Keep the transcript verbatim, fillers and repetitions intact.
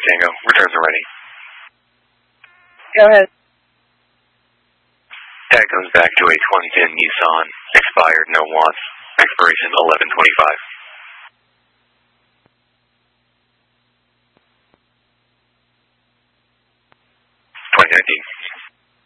Tango. Returns are ready. Go ahead. Tag comes back to a twenty ten Nissan. Expired, no wants. Expiration eleven twenty-five.